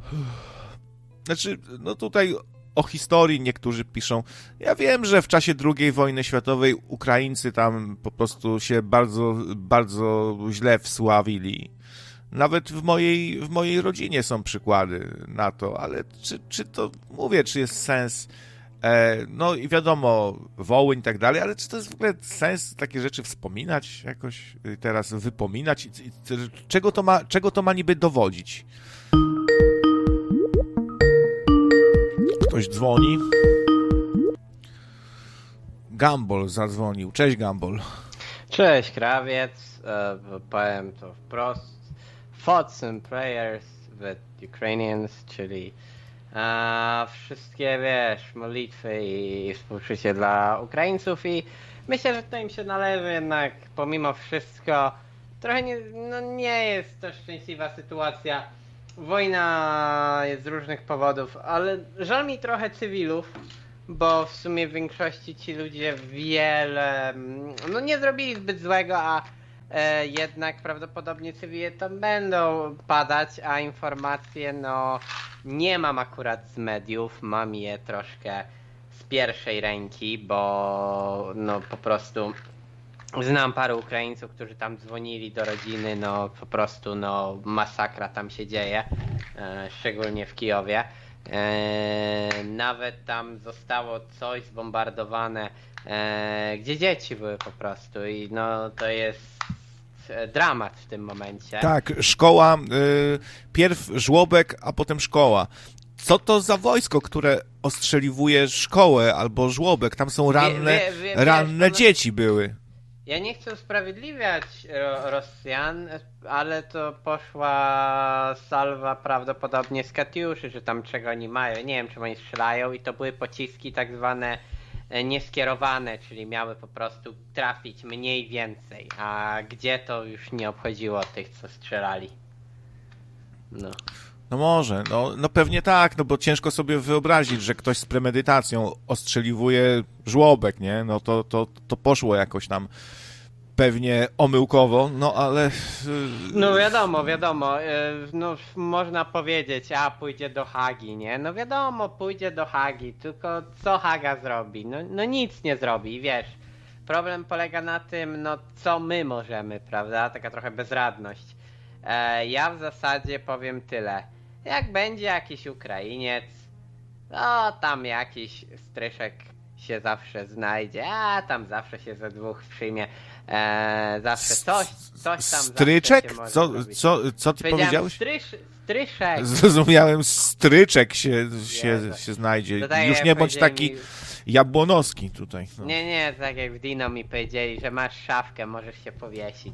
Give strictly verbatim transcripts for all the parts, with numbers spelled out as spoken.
Znaczy, no tutaj o historii niektórzy piszą. Ja wiem, że w czasie drugiej wojny światowej Ukraińcy tam po prostu się bardzo, bardzo źle wsławili. Nawet w mojej, w mojej rodzinie są przykłady na to, ale czy, czy to, mówię, czy jest sens, e, no i wiadomo, Wołyń i tak dalej, ale czy to jest w ogóle sens takie rzeczy wspominać jakoś, teraz wypominać? I, i, czego to ma, czego to ma niby dowodzić? Ktoś dzwoni. Gumball zadzwonił. Cześć, Gumball. Cześć, krawiec. E, powiem to wprost. Thoughts and prayers with Ukrainians, czyli e, wszystkie, wiesz, modlitwy i współczucie dla Ukraińców i myślę, że to im się należy jednak pomimo wszystko. Trochę nie, no nie jest to szczęśliwa sytuacja. Wojna jest z różnych powodów, ale żal mi trochę cywilów, bo w sumie w większości ci ludzie wiele, no nie zrobili zbyt złego, a e, jednak prawdopodobnie cywile tam będą padać, a informacje no nie mam akurat z mediów, mam je troszkę z pierwszej ręki, bo no po prostu znam paru Ukraińców, którzy tam dzwonili do rodziny, no po prostu no masakra tam się dzieje, e, szczególnie w Kijowie. E, nawet tam zostało coś zbombardowane, e, gdzie dzieci były po prostu i no to jest dramat w tym momencie. Tak, szkoła, y, pierw żłobek, a potem szkoła. Co to za wojsko, które ostrzeliwuje szkołę albo żłobek? Tam są ranne, wie, wie, wie, ranne wiesz, dzieci były. Ja nie chcę usprawiedliwiać Rosjan, ale to poszła salwa prawdopodobnie z Katiuszy, że tam czego oni mają. Nie wiem, czym oni strzelają i to były pociski tak zwane nieskierowane, czyli miały po prostu trafić mniej więcej, a gdzie to już nie obchodziło tych, co strzelali. No. No może, no, no pewnie tak, no bo ciężko sobie wyobrazić, że ktoś z premedytacją ostrzeliwuje żłobek, nie? No to, to, to poszło jakoś tam pewnie omyłkowo, no ale... No wiadomo, wiadomo, no można powiedzieć, a pójdzie do Hagi, nie? No wiadomo, pójdzie do Hagi, tylko co Haga zrobi? No, no nic nie zrobi, wiesz. Problem polega na tym, no co my możemy, prawda? Taka trochę bezradność. E, ja w zasadzie powiem tyle. Jak będzie jakiś Ukrainiec, no tam jakiś stryszek się zawsze znajdzie, a tam zawsze się ze dwóch przyjmie, e, zawsze coś, coś tam Stryczek? zawsze się Co, może co, co ty powiedziałeś? Strysz, stryszek. Zrozumiałem, stryczek się, się, się znajdzie. tak Już jak nie bądź taki mi... jabłonowski tutaj. No. Nie, nie, tak jak w Dino mi powiedzieli, że masz szafkę, możesz się powiesić.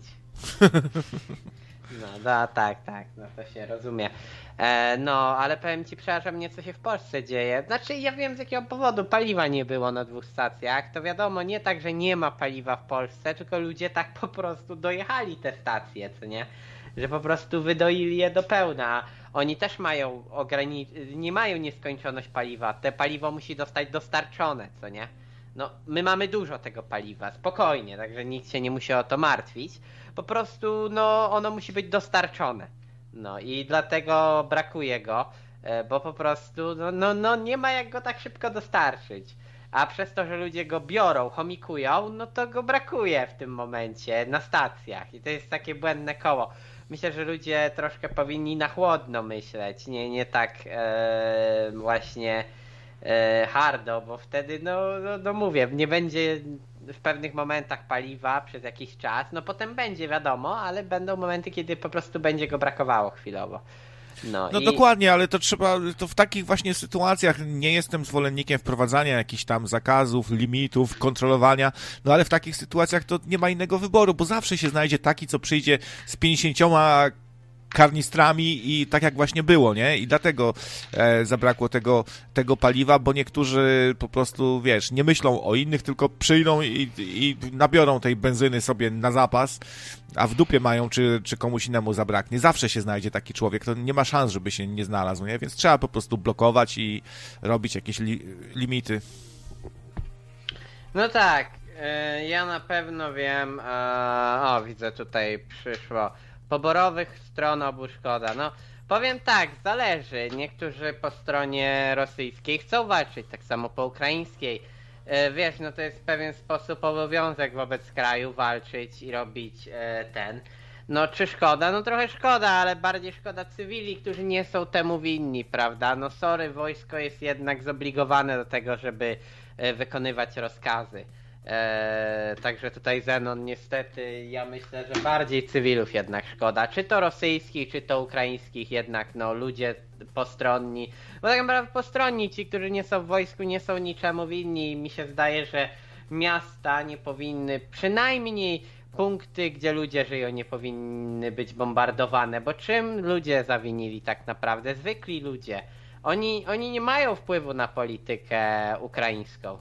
No, no tak, tak, no to się rozumie. E, no, ale powiem ci, przeraża mnie, co się w Polsce dzieje. Znaczy, ja wiem z jakiego powodu paliwa nie było na dwóch stacjach. To wiadomo, nie tak, że nie ma paliwa w Polsce, tylko ludzie tak po prostu dojechali te stacje, co nie? Że po prostu wydoili je do pełna. Oni też mają ogranic- nie mają nieskończoność paliwa. Te paliwo musi zostać dostarczone, co nie? No, my mamy dużo tego paliwa, spokojnie, także nikt się nie musi o to martwić. Po prostu, no, ono musi być dostarczone. No i dlatego brakuje go, bo po prostu, no, no, no nie ma jak go tak szybko dostarczyć. A przez to, że ludzie go biorą, chomikują, no to go brakuje w tym momencie na stacjach. I to jest takie błędne koło. Myślę, że ludzie troszkę powinni na chłodno myśleć, nie, nie tak e, właśnie e, hardo, bo wtedy, no, no, no mówię, nie będzie w pewnych momentach paliwa przez jakiś czas, no potem będzie wiadomo, ale będą momenty, kiedy po prostu będzie go brakowało chwilowo. No, no i... dokładnie, ale to trzeba, to w takich właśnie sytuacjach nie jestem zwolennikiem wprowadzania jakichś tam zakazów, limitów, kontrolowania, no ale w takich sytuacjach to nie ma innego wyboru, bo zawsze się znajdzie taki, co przyjdzie z pięćdziesięcioma karnistrami i tak jak właśnie było, nie? I dlatego e, zabrakło tego, tego paliwa, bo niektórzy po prostu, wiesz, nie myślą o innych, tylko przyjdą i, i nabiorą tej benzyny sobie na zapas, a w dupie mają, czy, czy komuś innemu zabraknie. Zawsze się znajdzie taki człowiek, to nie ma szans, żeby się nie znalazł, nie? Więc trzeba po prostu blokować i robić jakieś li, limity. No tak, e, ja na pewno wiem, e, o widzę tutaj przyszło, poborowych stron obu szkoda. No, Powiem tak, zależy. Niektórzy po stronie rosyjskiej chcą walczyć, tak samo po ukraińskiej. E, wiesz, no to jest w pewien sposób obowiązek wobec kraju walczyć i robić e, ten. No czy szkoda? No trochę szkoda, ale bardziej szkoda cywili, którzy nie są temu winni, prawda? No sorry, wojsko jest jednak zobligowane do tego, żeby e, wykonywać rozkazy. Eee, także tutaj Zenon niestety, ja myślę, że bardziej cywilów jednak szkoda, czy to rosyjskich, czy to ukraińskich, jednak no ludzie postronni, bo tak naprawdę postronni, ci, którzy nie są w wojsku, nie są niczemu winni i mi się zdaje, że miasta nie powinny, przynajmniej punkty, gdzie ludzie żyją, nie powinny być bombardowane, bo czym ludzie zawinili tak naprawdę? Zwykli ludzie. Oni, oni nie mają wpływu na politykę ukraińską.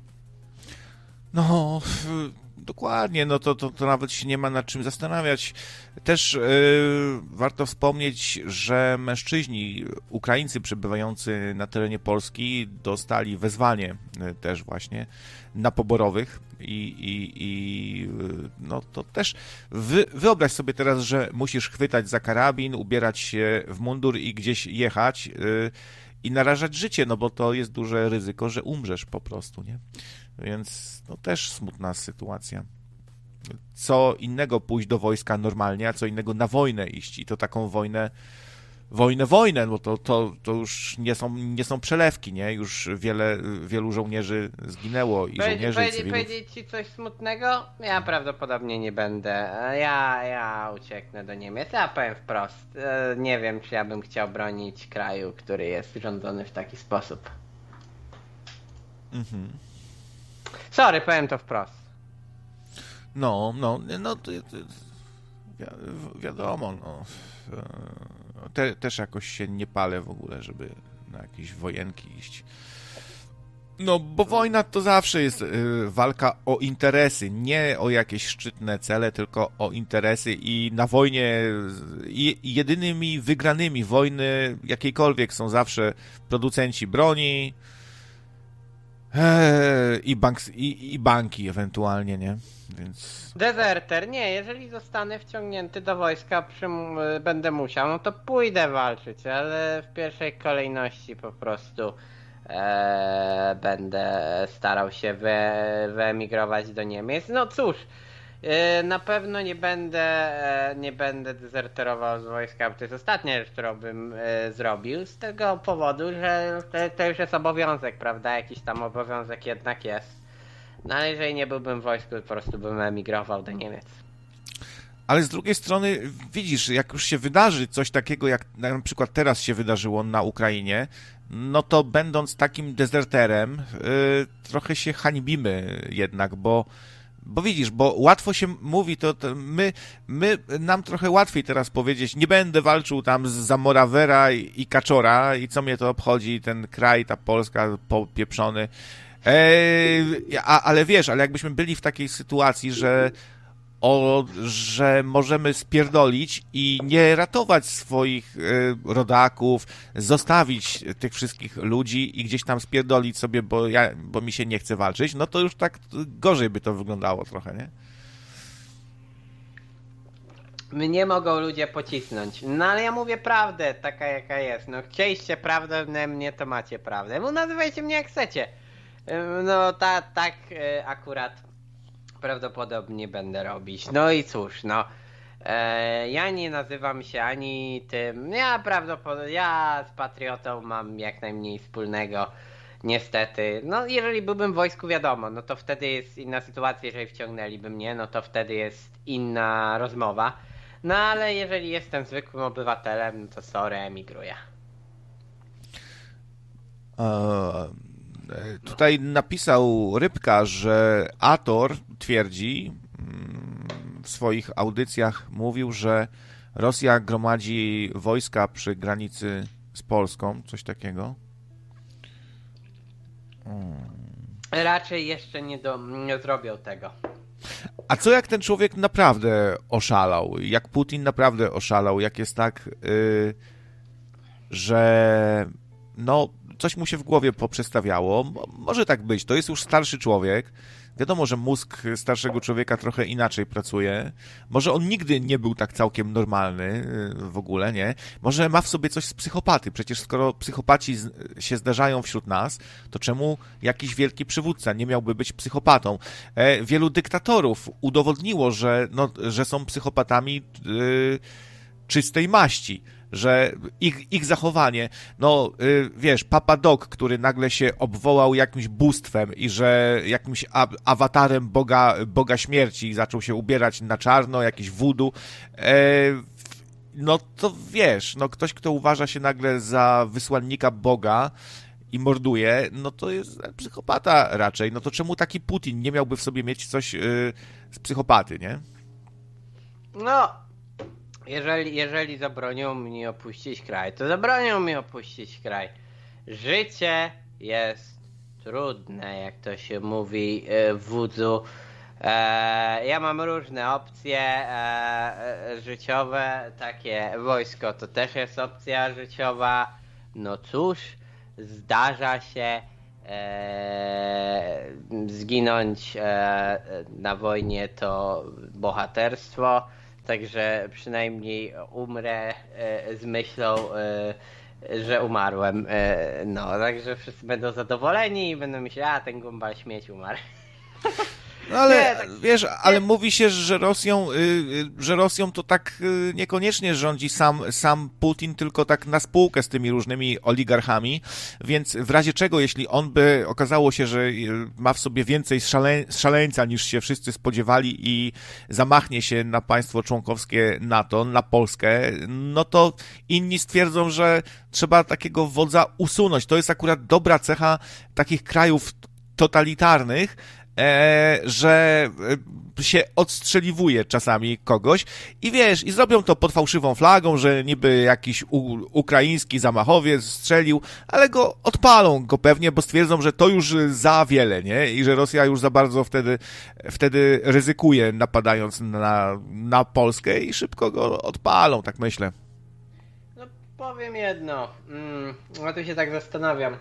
No, dokładnie, no to, to, to nawet się nie ma nad czym zastanawiać. Też yy, warto wspomnieć, że mężczyźni, Ukraińcy przebywający na terenie Polski dostali wezwanie yy, też właśnie na poborowych i, i, i yy, no to też wy, wyobraź sobie teraz, że musisz chwytać za karabin, ubierać się w mundur i gdzieś jechać yy, i narażać życie, no bo to jest duże ryzyko, że umrzesz po prostu, nie? Więc no też smutna sytuacja. Co innego pójść do wojska normalnie, a co innego na wojnę iść. I to taką wojnę, wojnę, wojnę, bo to, to, to już nie są, nie są przelewki, nie? Już wiele, wielu żołnierzy zginęło i żołnierzy Powiedzieć, i cywilów. powiedzieć ci coś smutnego? Ja prawdopodobnie nie będę. Ja, ja ucieknę do Niemiec. Ja powiem wprost. Nie wiem, czy ja bym chciał bronić kraju, który jest rządzony w taki sposób. Mhm. Sorry, powiem to wprost. No, no, no, to, to, wi wiadomo, no. Te, też jakoś się nie palę w ogóle, żeby na jakieś wojenki iść. No, bo wojna to zawsze jest y, walka o interesy, nie o jakieś szczytne cele, tylko o interesy i na wojnie i, i jedynymi wygranymi wojny jakiejkolwiek są zawsze producenci broni, I, bank, i, i banki ewentualnie, nie? Więc... Dezerter, nie, jeżeli zostanę wciągnięty do wojska, przym, będę musiał, no to pójdę walczyć, ale w pierwszej kolejności po prostu e, będę starał się wy, wyemigrować do Niemiec. No cóż, e, na pewno nie będę, e, nie będę dezerterował z wojska, bo to jest ostatnia rzecz, którą bym e, zrobił, z tego powodu, że to, to już jest obowiązek, prawda, jakiś tam obowiązek jednak jest. No ale jeżeli nie byłbym w wojsku, po prostu bym emigrował do Niemiec. Ale z drugiej strony, widzisz, jak już się wydarzy coś takiego, jak na przykład teraz się wydarzyło na Ukrainie, no to będąc takim dezerterem, yy, trochę się hańbimy jednak, bo Bo widzisz, bo łatwo się mówi, to, to my, my, nam trochę łatwiej teraz powiedzieć, nie będę walczył tam z Zamorawera i, i Kaczora i co mnie to obchodzi, ten kraj, ta Polska, popieprzony. Eee, a, ale wiesz, ale jakbyśmy byli w takiej sytuacji, że o, że możemy spierdolić i nie ratować swoich y, rodaków, zostawić tych wszystkich ludzi i gdzieś tam spierdolić sobie, bo, ja, bo mi się nie chce walczyć, no to już tak gorzej by to wyglądało trochę, nie? Mnie mogą ludzie pocisnąć, no ale ja mówię prawdę, taka jaka jest. No chcieliście prawdę we mnie, to macie prawdę. No nazywajcie mnie jak chcecie. No ta, tak akurat prawdopodobnie będę robić. No i cóż, no. E, ja nie nazywam się ani tym. Ja prawdopodobnie. Ja z patriotą mam jak najmniej wspólnego. Niestety. No jeżeli byłbym w wojsku, wiadomo, no to wtedy jest inna sytuacja. Jeżeli wciągnęliby mnie, no to wtedy jest inna rozmowa. No ale jeżeli jestem zwykłym obywatelem, no to sorry, emigruję. Eee... Tutaj napisał Rybka, że Ator twierdzi, w swoich audycjach mówił, że Rosja gromadzi wojska przy granicy z Polską, coś takiego. Hmm. Raczej jeszcze nie, do, nie zrobią tego. A co jak ten człowiek naprawdę oszalał? Jak Putin naprawdę oszalał? Jak jest tak, yy, że no... coś mu się w głowie poprzestawiało. Może tak być. To jest już starszy człowiek. Wiadomo, że mózg starszego człowieka trochę inaczej pracuje. Może on nigdy nie był tak całkiem normalny w ogóle, nie? Może ma w sobie coś z psychopaty. Przecież skoro psychopaci się zdarzają wśród nas, to czemu jakiś wielki przywódca nie miałby być psychopatą? E, wielu dyktatorów udowodniło, że, no, że są psychopatami yy, czystej maści, że ich, ich zachowanie, no yy, wiesz, Papa Doc, który nagle się obwołał jakimś bóstwem i że jakimś a, awatarem Boga, Boga śmierci zaczął się ubierać na czarno, jakiś voodoo, yy, no to wiesz, no ktoś, kto uważa się nagle za wysłannika Boga i morduje, no to jest psychopata raczej. No to czemu taki Putin nie miałby w sobie mieć coś yy, z psychopaty, nie? No, jeżeli, jeżeli zabronią mi opuścić kraj, to zabronią mi opuścić kraj. Życie jest trudne, jak to się mówi w wódzu. E, ja mam różne opcje e, życiowe, takie wojsko to też jest opcja życiowa. No cóż, zdarza się e, zginąć e, na wojnie, to bohaterstwo, także przynajmniej umrę e, z myślą, e, że umarłem. E, no, także wszyscy będą zadowoleni i będą myśleć, a ten gumbal śmieć umarł. No ale nie, tak, wiesz, ale nie. Mówi się, że Rosją, że Rosją to tak niekoniecznie rządzi sam, sam Putin, tylko tak na spółkę z tymi różnymi oligarchami, więc w razie czego, jeśli on by okazało się, że ma w sobie więcej szale, szaleńca niż się wszyscy spodziewali i zamachnie się na państwo członkowskie NATO, na Polskę, no to inni stwierdzą, że trzeba takiego wodza usunąć. To jest akurat dobra cecha takich krajów totalitarnych, E, że się odstrzeliwuje czasami kogoś i wiesz, i zrobią to pod fałszywą flagą, że niby jakiś u, ukraiński zamachowiec strzelił, ale go odpalą go pewnie, bo stwierdzą, że to już za wiele, nie? I że Rosja już za bardzo wtedy, wtedy ryzykuje, napadając na, na Polskę i szybko go odpalą, tak myślę. No powiem jedno, mm, ja tu się tak zastanawiam.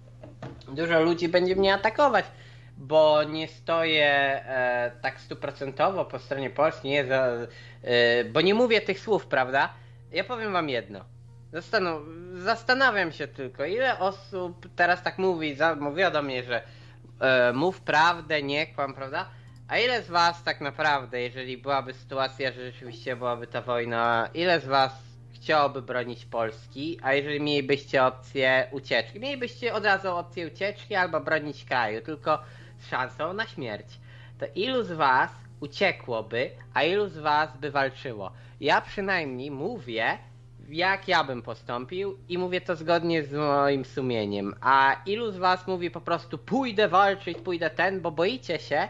Dużo ludzi będzie mnie atakować, bo nie stoję e, tak stuprocentowo po stronie Polski, nie za, e, bo nie mówię tych słów, prawda? Ja powiem wam jedno. Zastanaw zastanawiam się tylko, ile osób teraz tak mówi, za mówiło do mnie, że e, mów prawdę, nie kłam, prawda? A ile z was tak naprawdę, jeżeli byłaby sytuacja, że rzeczywiście byłaby ta wojna, ile z was chciałoby bronić Polski, a jeżeli mielibyście opcję ucieczki, mielibyście od razu opcję ucieczki albo bronić kraju, tylko z szansą na śmierć, to ilu z was uciekłoby, a ilu z was by walczyło? Ja przynajmniej mówię, jak ja bym postąpił i mówię to zgodnie z moim sumieniem, a ilu z was mówi po prostu pójdę walczyć, pójdę ten, bo boicie się,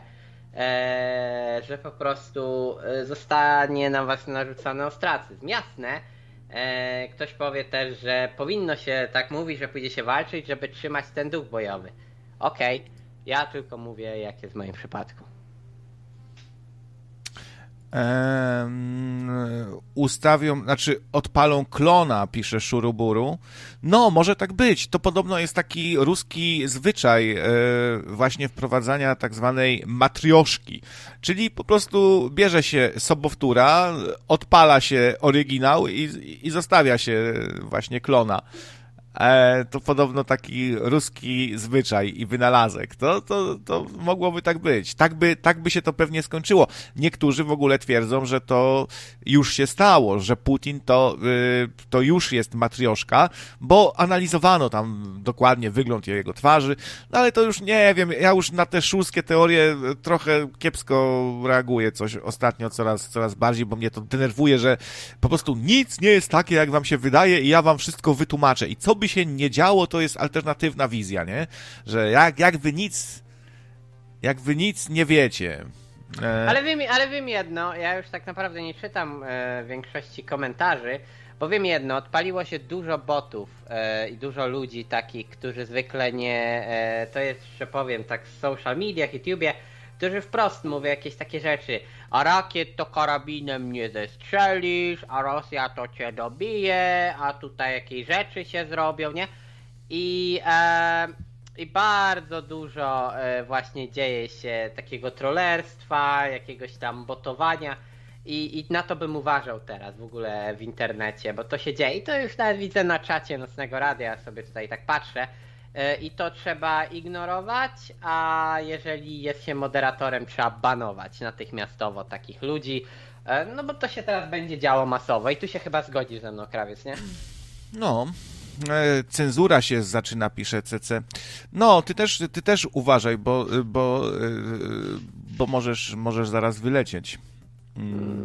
ee, że po prostu zostanie na was narzucony ostracyzm. Jasne, e, ktoś powie też, że powinno się tak mówić, że pójdzie się walczyć, żeby trzymać ten duch bojowy. Okej. Okay. Ja tylko mówię, jak jest w moim przypadku. Um, ustawią, znaczy odpalą klona, pisze Szuruburu. No, może tak być. To podobno jest taki ruski zwyczaj e, właśnie wprowadzania tak zwanej matrioszki. Czyli po prostu bierze się sobowtóra, odpala się oryginał i, i zostawia się właśnie klona. E, to podobno taki ruski zwyczaj i wynalazek. To, to, to mogłoby tak być. Tak by, tak by się to pewnie skończyło. Niektórzy w ogóle twierdzą, że to już się stało, że Putin to, y, to już jest matrioszka, bo analizowano tam dokładnie wygląd jego twarzy, no ale to już nie wiem, ja już na te szulskie teorie trochę kiepsko reaguję coś ostatnio coraz, coraz bardziej, bo mnie to denerwuje, że po prostu nic nie jest takie, jak wam się wydaje i ja wam wszystko wytłumaczę. I co by się nie działo, to jest alternatywna wizja, nie? Że jak, jak wy nic jak wy nic nie wiecie. E... Ale wiem, ale wiem jedno, ja już tak naprawdę nie czytam e, większości komentarzy, bo wiem jedno, odpaliło się dużo botów e, i dużo ludzi takich, którzy zwykle nie, e, to jest, że powiem tak w social mediach, YouTubie, którzy wprost mówią jakieś takie rzeczy, a rakiet to karabinem nie zestrzelisz, a Rosja to cię dobije, a tutaj jakieś rzeczy się zrobią, nie? I e, i bardzo dużo e, właśnie dzieje się takiego trollerstwa, jakiegoś tam botowania i, i na to bym uważał teraz w ogóle w internecie, bo to się dzieje i to już nawet widzę na czacie Nocnego Radia, sobie tutaj tak patrzę e, i to trzeba ignorować, a jeżeli jest się moderatorem, trzeba banować natychmiastowo takich ludzi, e, no bo to się teraz będzie działo masowo i tu się chyba zgodzisz ze mną, Krawiec, nie? No, e, cenzura się zaczyna, pisze C C. No, ty też, ty też uważaj, bo, bo, e, bo możesz, możesz zaraz wylecieć. Mm. No.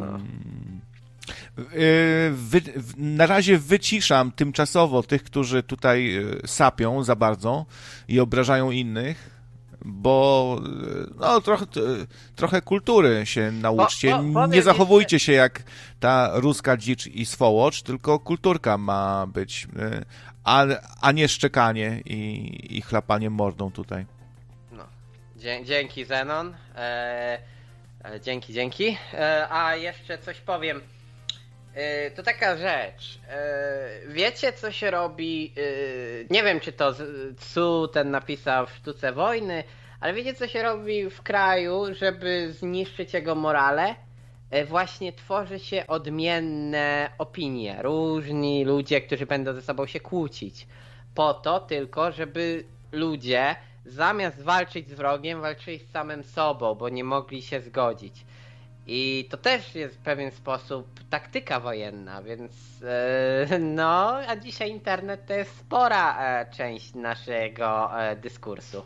E, Wy, na razie wyciszam tymczasowo tych, którzy tutaj e, sapią za bardzo i obrażają innych, bo e, no, trochę, t- trochę kultury się nauczcie. Po- po- powiem Nie zachowujcie jeszcze- się jak ta ruska dzicz i swołocz, tylko kulturka ma być, e, a, a nie szczekanie i, i chlapanie mordą tutaj. No. Dzie- dzięki Zenon. E, e, dzięki, dzięki. E, a jeszcze coś powiem. E, to taka rzecz. E, wiecie co się robi? E, nie wiem czy to z- Tsu ten napisał w Sztuce Wojny, ale wiecie co się robi w kraju, żeby zniszczyć jego morale? E, właśnie tworzy się odmienne opinie. Różni ludzie, którzy będą ze sobą się kłócić. Po to tylko, żeby ludzie zamiast walczyć z wrogiem, walczyli z samym sobą, bo nie mogli się zgodzić. I to też jest w pewien sposób taktyka wojenna, więc e, no, a dzisiaj internet to jest spora e, część naszego e, dyskursu.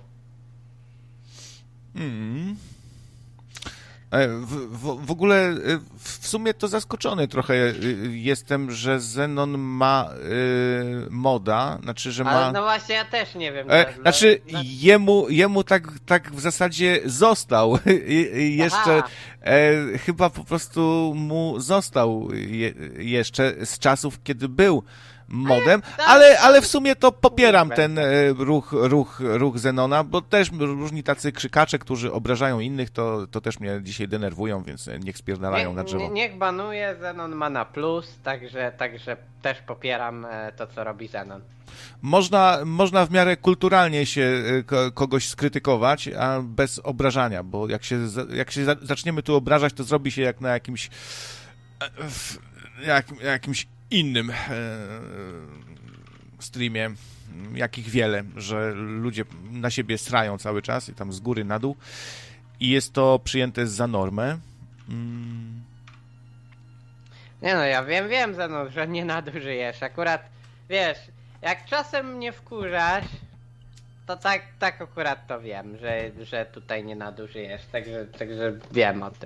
Mm. E, W, w, w ogóle e, w sumie to zaskoczony trochę e, jestem, że Zenon ma e, moda, znaczy, że Ale ma... no właśnie ja też nie wiem. E, no, znaczy, no, jemu, jemu tak, tak w zasadzie został. I, i jeszcze, Aha. e, chyba po prostu mu został je, jeszcze z czasów, kiedy był modem, tak, ale, ale w sumie to popieram Kurde. ten e, ruch, ruch, ruch Zenona, bo też różni tacy krzykacze, którzy obrażają innych, to, to też mnie dzisiaj denerwują, więc niech spierdalają na drzewo. nie, niech banuje, Zenon ma na plus, także, także też popieram e, to co robi Zenon. Można, można w miarę kulturalnie się y, ko- kogoś skrytykować, a bez obrażania, bo jak się, za- jak się za- zaczniemy tu obrażać, to zrobi się jak na jakimś e, w, jak, jakimś innym e, streamie, jakich wiele, że ludzie na siebie srają cały czas i tam z góry na dół i jest to przyjęte za normę. Mm. Nie no, ja wiem, wiem Zenon, że nie nadużyjesz. Akurat, wiesz, jak czasem mnie wkurzasz, to tak, tak akurat to wiem, że, że tutaj nie nadużyjesz. Także, także wiem o tym.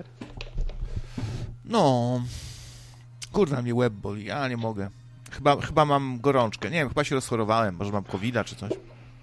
No, kurwa mnie łeb boli, ja nie mogę. Chyba, chyba mam gorączkę, nie wiem, chyba się rozchorowałem, może mam kowida czy coś.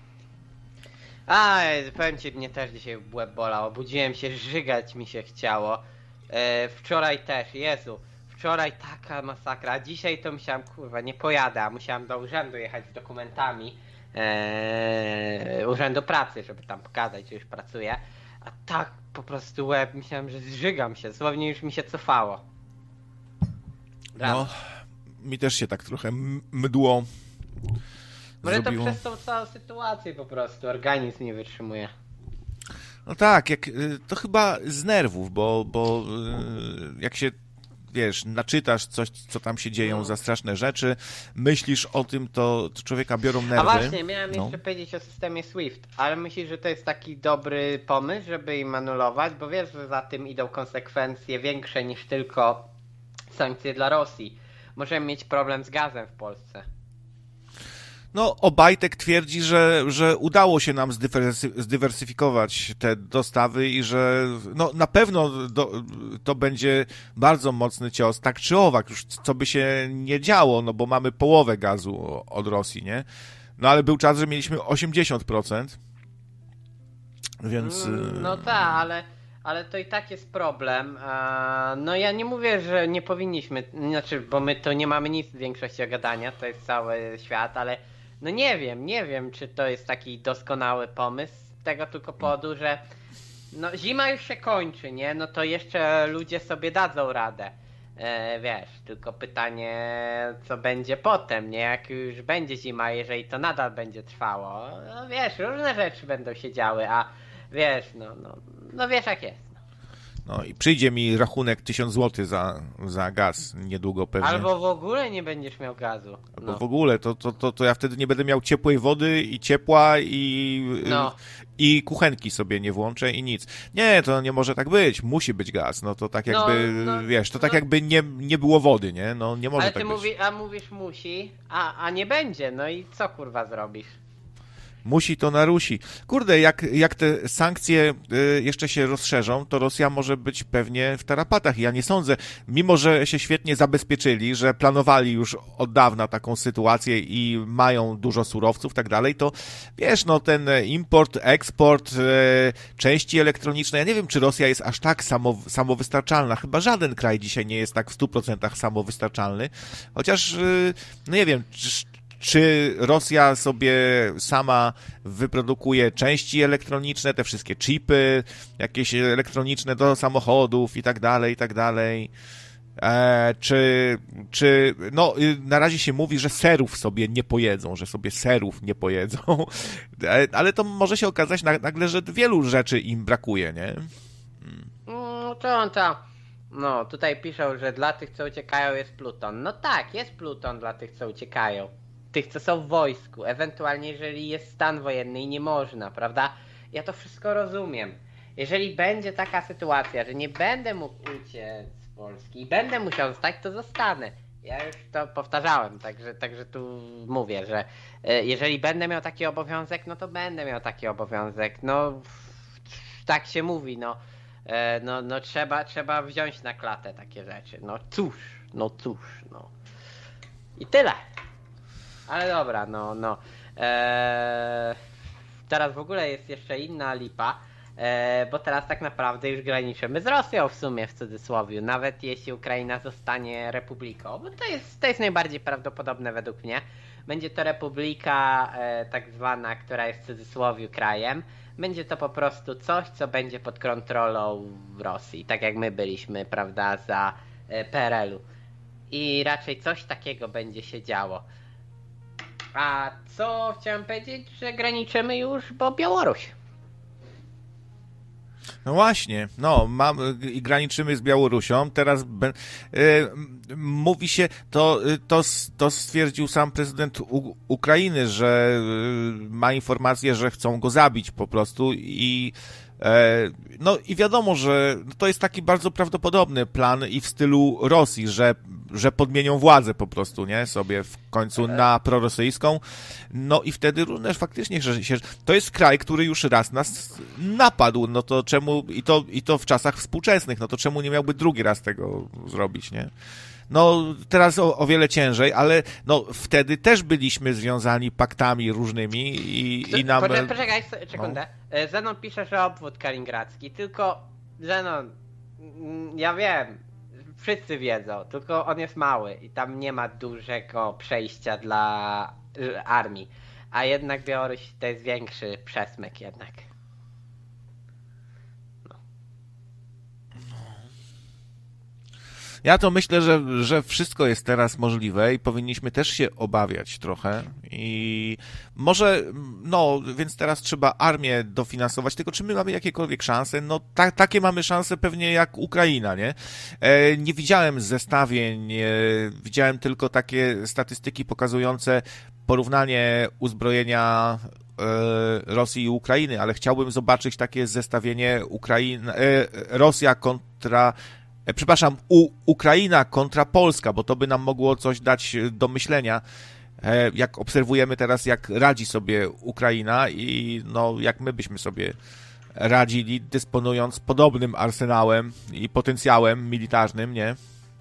A, powiem ci, mnie też dzisiaj łeb bolał. Obudziłem się, żygać mi się chciało. E, wczoraj też, Jezu. Wczoraj taka masakra, a dzisiaj to musiałem, kurwa, nie pojadę, a musiałem do urzędu jechać z dokumentami. E, urzędu pracy, żeby tam pokazać, że już pracuję. A tak po prostu łeb, myślałem, że zżygam się, dosłownie już mi się cofało. Brawo. No, mi też się tak trochę m- mdło Może to zrobiło. przez tą całą sytuację po prostu, organizm nie wytrzymuje. No tak, jak, y, to chyba z nerwów, bo, bo y, jak się, wiesz, naczytasz coś, co tam się dzieją No. za straszne rzeczy, myślisz o tym, to, to człowieka biorą nerwy. A właśnie, miałem No. jeszcze powiedzieć o systemie SWIFT, ale myślisz, że to jest taki dobry pomysł, żeby im anulować, bo wiesz, że za tym idą konsekwencje większe niż tylko sankcje dla Rosji. Możemy mieć problem z gazem w Polsce. No, Obajtek twierdzi, że, że udało się nam zdywersy, zdywersyfikować te dostawy i że no, na pewno do, to będzie bardzo mocny cios, tak czy owak, już co by się nie działo, no bo mamy połowę gazu od Rosji, nie? No ale był czas, że mieliśmy osiemdziesiąt procent, więc... Mm, No tak, ale, ale to i tak jest problem. A, No ja nie mówię, że nie powinniśmy, znaczy, bo my to nie mamy nic w większości o gadania, to jest cały świat, ale no nie wiem, nie wiem, czy to jest taki doskonały pomysł, z tego tylko powodu, że no zima już się kończy, nie? No to jeszcze ludzie sobie dadzą radę. E, wiesz, tylko pytanie, co będzie potem, nie? Jak już będzie zima, jeżeli to nadal będzie trwało. No wiesz, różne rzeczy będą się działy, a wiesz, no, no, no wiesz jak jest. No i przyjdzie mi rachunek tysiąc złotych za, za gaz niedługo pewnie. Albo w ogóle nie będziesz miał gazu. Albo No. w ogóle, to, to, to, to ja wtedy nie będę miał ciepłej wody i ciepła i, No. i kuchenki sobie nie włączę i nic. Nie, to nie może tak być, musi być gaz. No to tak jakby, No, no, wiesz, to tak no. jakby nie, nie było wody, nie? No nie może Ale tak ty być. mówi, a mówisz musi, a, a nie będzie, no i co kurwa zrobisz? Musi to narusi. Kurde, jak, jak te sankcje y, jeszcze się rozszerzą, to Rosja może być pewnie w tarapatach. Ja nie sądzę, mimo że się świetnie zabezpieczyli, że planowali już od dawna taką sytuację i mają dużo surowców i tak dalej, to wiesz, no ten import, eksport, y, części elektroniczne, ja nie wiem, czy Rosja jest aż tak samo, samowystarczalna. Chyba żaden kraj dzisiaj nie jest tak w stu procentach samowystarczalny. Chociaż, y, no nie wiem, czy, Czy Rosja sobie sama wyprodukuje części elektroniczne, te wszystkie chipy, jakieś elektroniczne do samochodów i tak dalej, i tak dalej. E, czy, czy, no, na razie się mówi, że serów sobie nie pojedzą, że sobie serów nie pojedzą, e, ale to może się okazać nagle, że wielu rzeczy im brakuje, nie? No to on to. No, tutaj piszą, że dla tych, co uciekają, jest pluton. No tak, jest pluton dla tych, co uciekają. Tych, co są w wojsku, ewentualnie jeżeli jest stan wojenny i nie można, prawda? Ja to wszystko rozumiem. Jeżeli będzie taka sytuacja, że nie będę mógł uciec z Polski i będę musiał zostać, to zostanę. Ja już to powtarzałem, także, także tu mówię, że jeżeli będę miał taki obowiązek, no to będę miał taki obowiązek. No, tak się mówi, no. No, no trzeba, trzeba wziąć na klatę takie rzeczy. No cóż, no cóż, no. I tyle. Ale dobra, no, no. Eee, teraz w ogóle jest jeszcze inna lipa, eee, bo teraz tak naprawdę już graniczymy z Rosją w sumie, w cudzysłowie, nawet jeśli Ukraina zostanie republiką, bo to jest, to jest najbardziej prawdopodobne według mnie. Będzie to republika e, tak zwana, która jest w cudzysłowie krajem. Będzie to po prostu coś, co będzie pod kontrolą Rosji, tak jak my byliśmy, prawda, za e, P R L u. I raczej coś takiego będzie się działo. A co chciałem powiedzieć, że graniczymy już, bo Białoruś. No właśnie, no, mam, i graniczymy z Białorusią, teraz y, mówi się, to, to, to stwierdził sam prezydent U, Ukrainy, że y, ma informację, że chcą go zabić po prostu i no i wiadomo, że to jest taki bardzo prawdopodobny plan i w stylu Rosji, że, że podmienią władzę po prostu, nie, sobie w końcu na prorosyjską, no i wtedy również faktycznie, że się, to jest kraj, który już raz nas napadł, no to czemu, i to, i to w czasach współczesnych, no to czemu nie miałby drugi raz tego zrobić, nie? No, teraz o, o wiele ciężej, ale no wtedy też byliśmy związani paktami różnymi i, i nam... Poczekaj, poczekaj sekundę. No. Zenon pisze, że obwód kaliningradzki, tylko Zenon, ja wiem, wszyscy wiedzą, tylko on jest mały i tam nie ma dużego przejścia dla armii, a jednak Białoruś to jest większy przesmyk jednak. Ja to myślę, że, że wszystko jest teraz możliwe i powinniśmy też się obawiać trochę i może, no, więc teraz trzeba armię dofinansować, tylko czy my mamy jakiekolwiek szanse? No, ta, takie mamy szanse pewnie jak Ukraina, nie? E, nie widziałem zestawień, e, widziałem tylko takie statystyki pokazujące porównanie uzbrojenia e, Rosji i Ukrainy, ale chciałbym zobaczyć takie zestawienie Ukraina, e, Rosja kontra Przepraszam, U, Ukraina kontra Polska, bo to by nam mogło coś dać do myślenia, jak obserwujemy teraz, jak radzi sobie Ukraina i no, jak my byśmy sobie radzili, dysponując podobnym arsenałem i potencjałem militarnym, nie?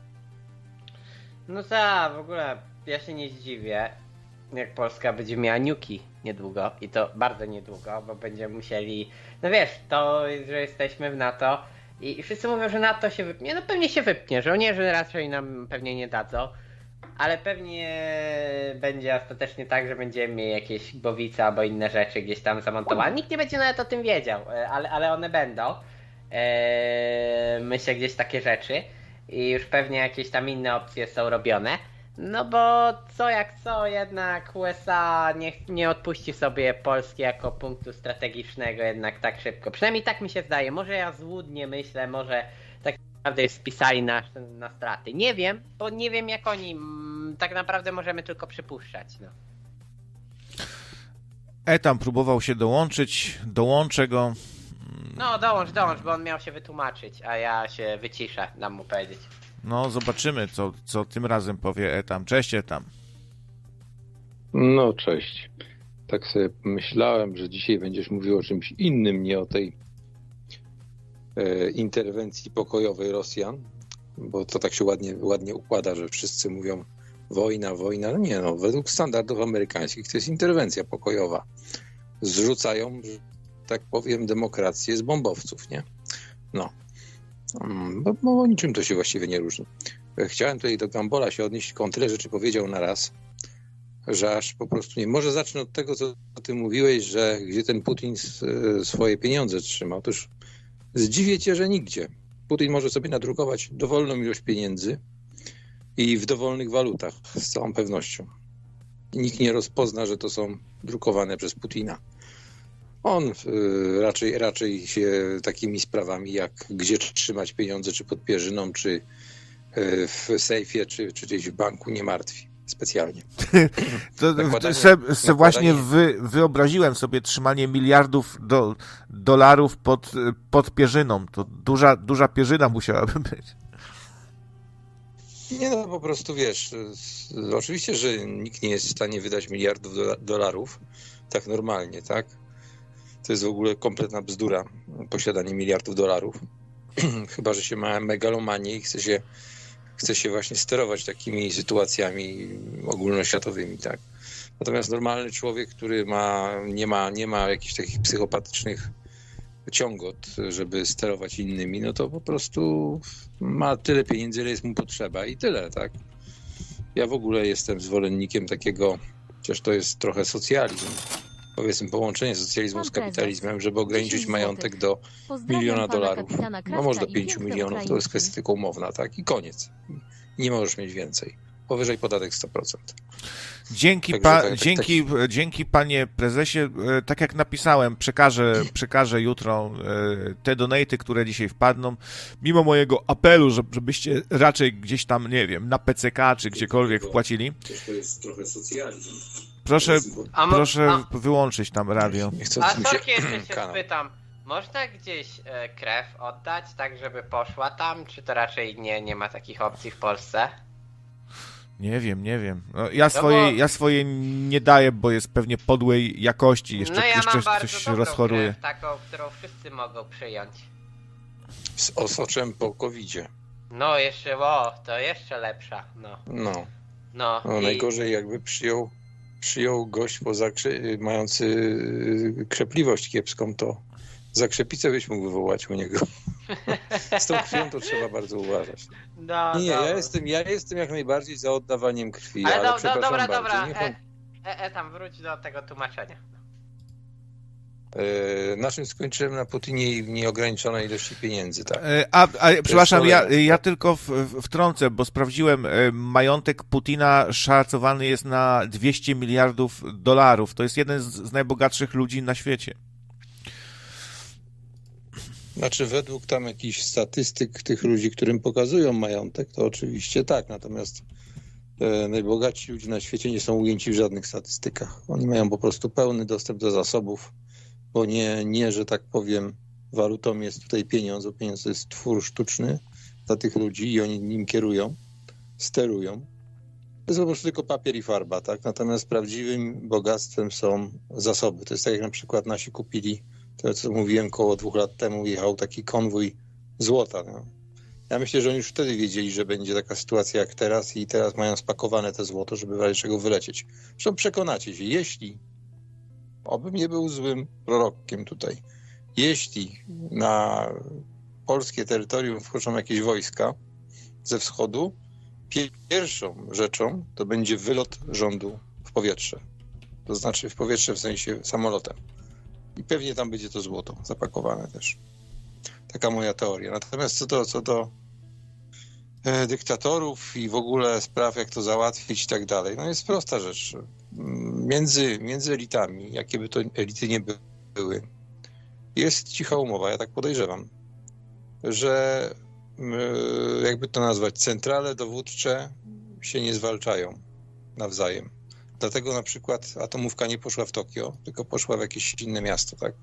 No tak, w ogóle ja się nie zdziwię, jak Polska będzie miała niuki niedługo i to bardzo niedługo, bo będziemy musieli, no wiesz, to, że jesteśmy w NATO, i wszyscy mówią, że NATO się wypnie. No pewnie się wypnie. Żołnierzy raczej nam pewnie nie dadzą. Ale pewnie będzie ostatecznie tak, że będziemy mieli jakieś głowice albo inne rzeczy gdzieś tam zamontowane. Nikt nie będzie nawet o tym wiedział, ale, ale one będą. Eee, myślę gdzieś takie rzeczy. i już pewnie jakieś tam inne opcje są robione. No bo co jak co, jednak U S A nie, nie odpuści sobie Polski jako punktu strategicznego jednak tak szybko. Przynajmniej tak mi się zdaje. Może ja złudnie myślę, może tak naprawdę spisali na, na straty. Nie wiem, bo nie wiem jak oni. Mm, tak naprawdę możemy tylko przypuszczać. No. Etam próbował się dołączyć, dołączę go. No dołącz, dołącz, bo on miał się wytłumaczyć, a ja się wyciszę, dam mu powiedzieć. No zobaczymy, co, co tym razem powie Etam. Cześć Etam. No cześć. Tak sobie myślałem, że dzisiaj będziesz mówił o czymś innym, nie o tej e, interwencji pokojowej Rosjan, bo to tak się ładnie, ładnie układa, że wszyscy mówią wojna, wojna. No nie no, według standardów amerykańskich to jest interwencja pokojowa. Zrzucają, że tak powiem, demokrację z bombowców, nie? No. Bo, bo o niczym to się właściwie nie różni. Chciałem tutaj do Gambola się odnieść, tylko on tyle rzeczy powiedział na raz, że aż po prostu nie. Może zacznę od tego, co ty mówiłeś, że gdzie ten Putin swoje pieniądze trzyma. Otóż zdziwię cię, że nigdzie. Putin może sobie nadrukować dowolną ilość pieniędzy i w dowolnych walutach, z całą pewnością. I nikt nie rozpozna, że to są drukowane przez Putina. On y, raczej, raczej się takimi sprawami jak gdzie trzymać pieniądze, czy pod pierzyną, czy y, w sejfie, czy, czy gdzieś w banku nie martwi specjalnie. to, nakładanie, se, se nakładanie... Właśnie wy, wyobraziłem sobie trzymanie miliardów do, dolarów pod, pod pierzyną. To duża, duża pierzyna musiałaby być. Nie no, po prostu wiesz, oczywiście, że nikt nie jest w stanie wydać miliardów dola- dolarów tak normalnie, tak? To jest w ogóle kompletna bzdura, posiadanie miliardów dolarów. Chyba że się ma megalomanię i chce się, chce się właśnie sterować takimi sytuacjami ogólnoświatowymi, tak? Natomiast normalny człowiek, który ma, nie ma, nie ma jakichś takich psychopatycznych ciągot, żeby sterować innymi, no to po prostu ma tyle pieniędzy, ile jest mu potrzeba i tyle, tak? Ja w ogóle jestem zwolennikiem takiego, chociaż to jest trochę socjalizm, powiedzmy połączenie socjalizmu z kapitalizmem, żeby ograniczyć majątek do miliona dolarów. No może do pięciu milionów, to jest kwestia tylko umowna, tak? I koniec. Nie możesz mieć więcej. Powyżej podatek sto procent. Dzięki, pa, tak, dzięki, tak, tak. dzięki panie prezesie, tak jak napisałem, przekażę, przekażę jutro te donaty, które dzisiaj wpadną, mimo mojego apelu, żebyście raczej gdzieś tam, nie wiem, na P C K czy gdziekolwiek wpłacili. To jest trochę socjalizm. Proszę, a mo- proszę a... wyłączyć tam radio. Nie chcę, a sorki, jeszcze się spytam, można gdzieś e, krew oddać, tak żeby poszła tam, czy to raczej nie, nie ma takich opcji w Polsce? Nie wiem, nie wiem. No, ja, swoje, no bo... ja swoje nie daję, bo jest pewnie podłej jakości. Jeszcze, no ja jeszcze mam bardzo coś dobrą rozchoruje. Krew, taką, którą wszyscy mogą przyjąć. Z osoczem po kowidzie. No jeszcze, o, to jeszcze lepsza. No, no. no, no i... najgorzej jakby przyjął, przyjął gość pozakrze- mający krzepliwość kiepską, to zakrzepicę byś mógł wywołać u niego. Z tą krwią to trzeba bardzo uważać. No, nie, ja jestem, ja jestem jak najbardziej za oddawaniem krwi, ale, ale do, przepraszam dobra, bardzo. Dobra, niech on... on... e, e, tam wróć do tego tłumaczenia. E, na czym skończyłem? Na Putinie i nieograniczonej ilości pieniędzy, tak. E, a, a przepraszam, ja, ja tylko w, wtrącę, bo sprawdziłem, majątek Putina szacowany jest na dwieście miliardów dolarów. To jest jeden z, z najbogatszych ludzi na świecie. Znaczy według tam jakichś statystyk tych ludzi, którym pokazują majątek, to oczywiście tak, natomiast e, najbogatsi ludzie na świecie nie są ujęci w żadnych statystykach. Oni mają po prostu pełny dostęp do zasobów, bo nie, nie że tak powiem, walutą jest tutaj pieniądz, bo pieniądz to jest twór sztuczny dla tych ludzi i oni nim kierują, sterują. To jest po prostu tylko papier i farba, tak? Natomiast prawdziwym bogactwem są zasoby. To jest tak jak na przykład nasi kupili, to co mówiłem, koło dwóch lat temu jechał taki konwój złota. No. Ja myślę, że oni już wtedy wiedzieli, że będzie taka sytuacja jak teraz i teraz mają spakowane te złoto, żeby w razie czego wylecieć. Zresztą przekonacie się, jeśli, obym nie był złym prorokiem tutaj, jeśli na polskie terytorium wkroczą jakieś wojska ze wschodu, pierwszą rzeczą to będzie wylot rządu w powietrze. To znaczy w powietrze w sensie samolotem. I pewnie tam będzie to złoto zapakowane też. Taka moja teoria. Natomiast co do, co do dyktatorów i w ogóle spraw, jak to załatwić i tak dalej. No jest prosta rzecz. Między, między elitami, jakie by to elity nie były, jest cicha umowa, ja tak podejrzewam, że jakby to nazwać, centrale dowódcze się nie zwalczają nawzajem. Dlatego na przykład atomówka nie poszła w Tokio, tylko poszła w jakieś inne miasto, tak?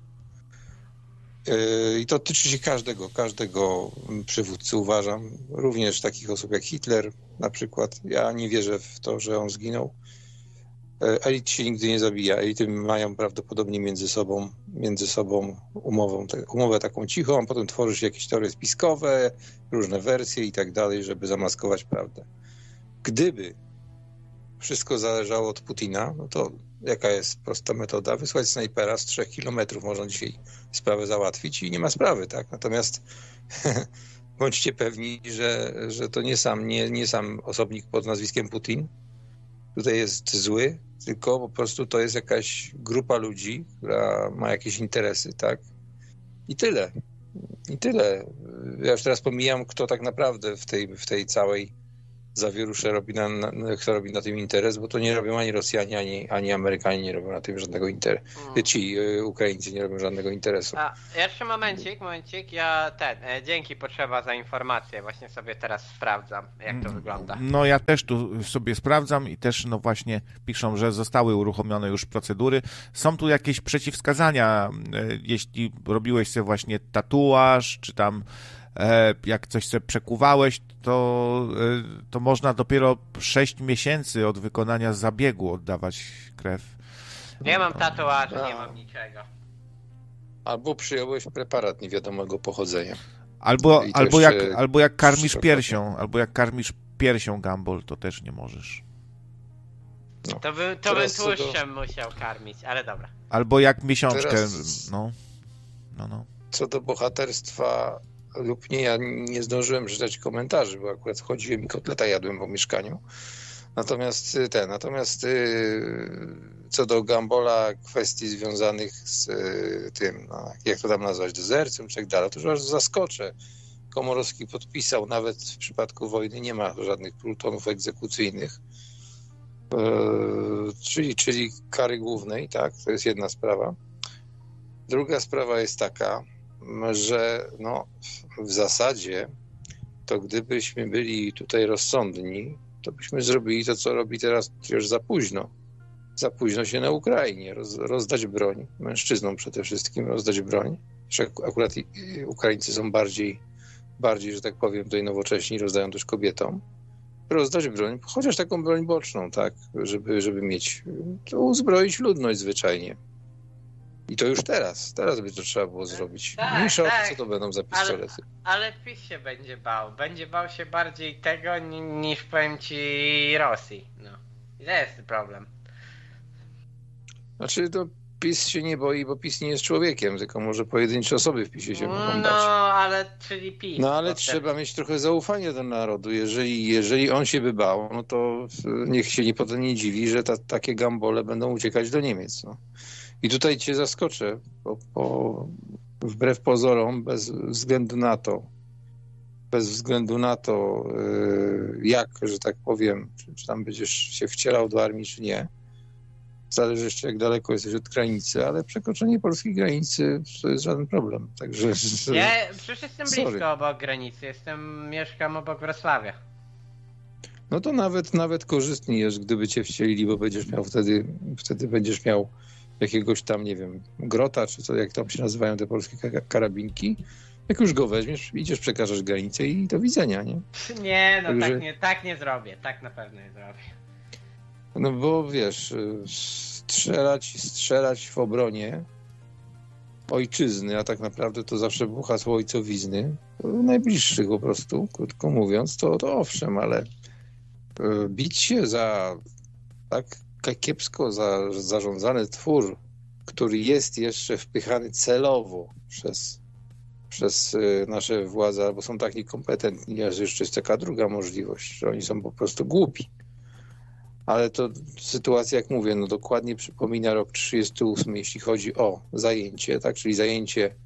I to tyczy się każdego, każdego przywódcy, uważam. Również takich osób jak Hitler na przykład. Ja nie wierzę w to, że on zginął. Elit się nigdy nie zabija. Elity mają prawdopodobnie między sobą, między sobą umową, umowę taką cichą, a potem tworzy się jakieś teorie spiskowe, różne wersje i tak dalej, żeby zamaskować prawdę. Gdyby wszystko zależało od Putina, no to jaka jest prosta metoda? Wysłać snajpera z trzech kilometrów, można dzisiaj sprawę załatwić i nie ma sprawy, tak? Natomiast bądźcie pewni, że, że to nie sam, nie, nie sam osobnik pod nazwiskiem Putin tutaj jest zły, tylko po prostu to jest jakaś grupa ludzi, która ma jakieś interesy, tak? I tyle. I tyle. Ja już teraz pomijam, kto tak naprawdę w tej, w tej całej zawierusze robi na, na, kto robi na tym interes, bo to nie robią ani Rosjanie, ani, ani Amerykanie nie robią na tym żadnego interesu. Hmm. Ci y, Ukraińcy nie robią żadnego interesu. A, jeszcze momencik, momencik, ja ten, e, dzięki Potrzeba za informację, właśnie sobie teraz sprawdzam, jak to wygląda. No ja też tu sobie sprawdzam i też no właśnie piszą, że zostały uruchomione już procedury. Są tu jakieś przeciwwskazania, e, jeśli robiłeś sobie właśnie tatuaż, czy tam jak coś sobie przekuwałeś, to, to można dopiero sześć miesięcy od wykonania zabiegu oddawać krew. Nie mam tatuaży, nie mam niczego. Albo przyjąłeś preparat niewiadomego pochodzenia. Albo, albo, jak, albo jak karmisz piersią, albo jak karmisz piersią, Gumball, to też nie możesz. No. To, by, to bym tłuszczem do... musiał karmić, ale dobra. Albo jak miesiączkę, Teraz... no. No, no. Co do bohaterstwa lub nie, ja nie zdążyłem czytać komentarzy, bo akurat chodziłem i kotleta jadłem po mieszkaniu. Natomiast ten, natomiast co do Gumballa, kwestii związanych z tym, no, jak to tam nazwać, dezercją czy tak dalej, to już aż zaskoczę. Komorowski podpisał, nawet w przypadku wojny nie ma żadnych plutonów egzekucyjnych, czyli, czyli kary głównej, tak, to jest jedna sprawa. Druga sprawa jest taka, że no, w zasadzie to gdybyśmy byli tutaj rozsądni, to byśmy zrobili to, co robi teraz już za późno. Za późno się na Ukrainie roz, rozdać broń, mężczyznom przede wszystkim rozdać broń. Że akurat Ukraińcy są bardziej, bardziej, że tak powiem, tutaj nowocześni, rozdają też kobietom. Rozdać broń, chociaż taką broń boczną, tak, żeby, żeby mieć, to uzbroić ludność zwyczajnie. I to już teraz, teraz by to trzeba było zrobić. Tak, Mniejsza tak. o to, co to będą za pistolety. Ale, ale PiS się będzie bał. Będzie bał się bardziej tego niż, powiem ci, Rosji. No. I to jest problem. Znaczy to PiS się nie boi, bo PiS nie jest człowiekiem, tylko może pojedyncze osoby w PiSie się mogą no, bać. No, ale czyli PiS. No, ale trzeba wtedy mieć trochę zaufania do narodu. Jeżeli, jeżeli on się by bał, no to niech się nie potem nie dziwi, że ta, takie gambole będą uciekać do Niemiec. No. I tutaj cię zaskoczę, bo, bo wbrew pozorom, bez względu na to, bez względu na to, jak, że tak powiem, czy, czy tam będziesz się wcielał do armii, czy nie, zależy jeszcze jak daleko jesteś od granicy, ale przekroczenie polskiej granicy to jest żaden problem. Także, ja przecież jestem sorry. blisko obok granicy, jestem, mieszkam obok Wrocławia. No to nawet, nawet korzystnie jest, gdyby cię wcielili, bo będziesz miał wtedy, wtedy będziesz miał jakiegoś tam, nie wiem, grota, czy co, jak tam się nazywają te polskie karabinki. Jak już go weźmiesz, idziesz, przekażesz granicę i do widzenia, nie? Nie, no Także... tak, nie, tak nie zrobię, tak na pewno nie zrobię. No bo wiesz, strzelać, strzelać w obronie ojczyzny, a tak naprawdę to zawsze było hasło ojcowizny, najbliższych po prostu, krótko mówiąc, to, to owszem, ale bić się za tak kiepsko za, zarządzany twór, który jest jeszcze wpychany celowo przez, przez nasze władze, albo są tak niekompetentni, aż jeszcze jest taka druga możliwość, że oni są po prostu głupi. Ale to sytuacja, jak mówię, no dokładnie przypomina rok trzydziesty ósmy, jeśli chodzi o zajęcie, tak, czyli zajęcie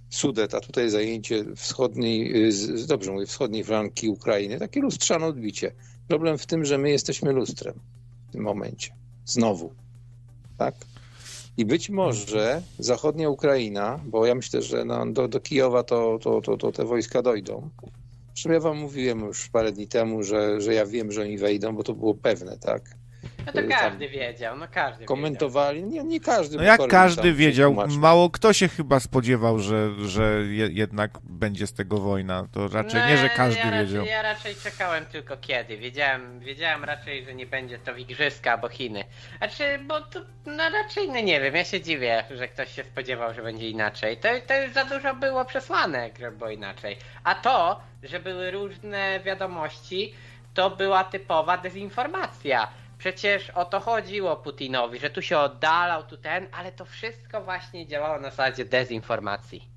Sudet, a tutaj zajęcie wschodniej, dobrze mówię, wschodniej flanki Ukrainy, takie lustrzane odbicie. Problem w tym, że my jesteśmy lustrem w tym momencie. Znowu. Tak? I być może zachodnia Ukraina, bo ja myślę, że no, do, do Kijowa to, to, to, to te wojska dojdą. Zresztą ja wam mówiłem już parę dni temu, że, że ja wiem, że oni wejdą, bo to było pewne, tak? No to każdy wiedział, no każdy komentowali, wiedział. nie, nie każdy. No jak każdy wiedział, mało kto się chyba spodziewał, że, że je, jednak będzie z tego wojna. To raczej no, nie, że każdy ja wiedział. Raczej, ja raczej czekałem tylko kiedy. Wiedziałem, wiedziałem raczej, że nie będzie to igrzyska albo Chiny. Znaczy, bo to no raczej, no nie wiem, ja się dziwię, że ktoś się spodziewał, że będzie inaczej. To, to już za dużo było przesłanek, że było inaczej. A to, że były różne wiadomości, to była typowa dezinformacja. Przecież o to chodziło Putinowi, że tu się oddalał, tu ten, ale to wszystko właśnie działało na zasadzie dezinformacji.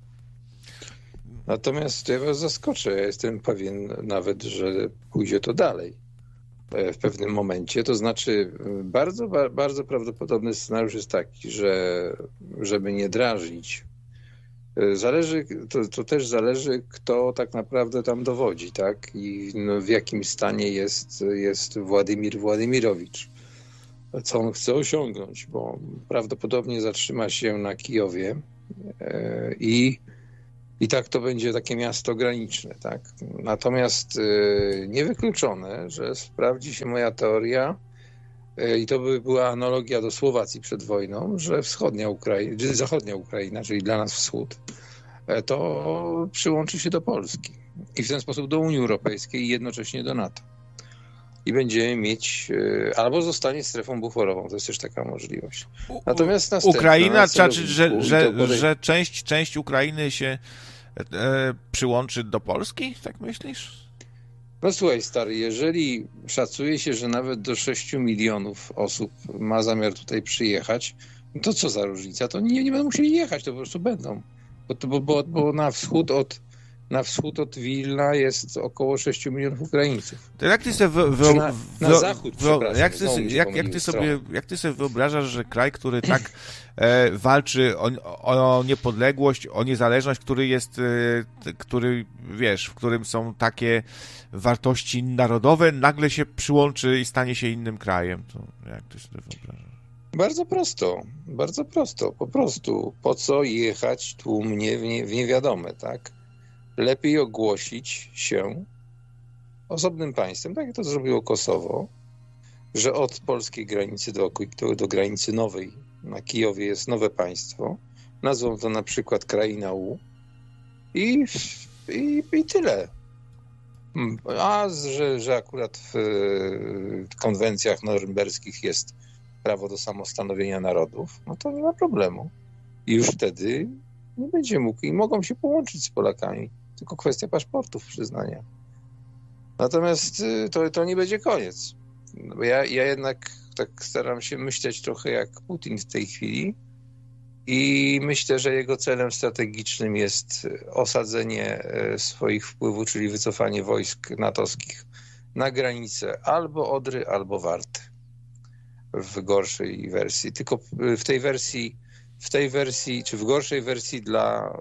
Natomiast ja was zaskoczę, ja jestem pewien nawet, że pójdzie to dalej w pewnym momencie. To znaczy bardzo, bardzo prawdopodobny scenariusz jest taki, że żeby nie drażnić, zależy, to, to też zależy, kto tak naprawdę tam dowodzi, tak? I no, w jakim stanie jest, jest Władimir Władimirowicz. Co on chce osiągnąć, bo prawdopodobnie zatrzyma się na Kijowie e, i, i tak to będzie takie miasto graniczne, tak? Natomiast e, niewykluczone, że sprawdzi się moja teoria, e, i to by była analogia do Słowacji przed wojną, że wschodnia Ukraina, czy zachodnia Ukraina, czyli dla nas wschód, to przyłączy się do Polski i w ten sposób do Unii Europejskiej i jednocześnie do NATO. I będziemy mieć, albo zostanie strefą buforową, to jest też taka możliwość. Natomiast Ukraina, znaczy, że, że, podej... że część, część Ukrainy się e, przyłączy do Polski, tak myślisz? No słuchaj stary, jeżeli szacuje się, że nawet do sześciu milionów osób ma zamiar tutaj przyjechać, to co za różnica? To nie, nie będą musieli jechać, to po prostu będą. Bo, bo, bo na wschód od na wschód od Wilna jest około sześciu milionów Ukraińców. To jak ty sobie wy, wy, na, na wy, zachód, wy, jak, ty, jak, jak, ty sobie, jak ty sobie wyobrażasz, że kraj, który tak e, walczy o, o niepodległość, o niezależność, który jest, e, który, wiesz, w którym są takie wartości narodowe, nagle się przyłączy i stanie się innym krajem. To jak ty sobie wyobrażasz? Bardzo prosto, bardzo prosto, po prostu. Po co jechać tłumnie w, nie, w niewiadome, tak? Lepiej ogłosić się osobnym państwem, tak jak to zrobiło Kosowo, że od polskiej granicy do, do, do granicy nowej na Kijowie jest nowe państwo. Nazwą to na przykład Kraina U i, i, i tyle. A że, że akurat w konwencjach norymberskich jest prawo do samostanowienia narodów, no to nie ma problemu. I już wtedy nie będzie mógł i mogą się połączyć z Polakami. Tylko kwestia paszportów przyznania. Natomiast to, to nie będzie koniec. Bo ja, ja jednak tak staram się myśleć trochę jak Putin w tej chwili i myślę, że jego celem strategicznym jest osadzenie swoich wpływów, czyli wycofanie wojsk natowskich na granicę albo Odry, albo Warty. W gorszej wersji. Tylko w tej wersji, w tej wersji, czy w gorszej wersji dla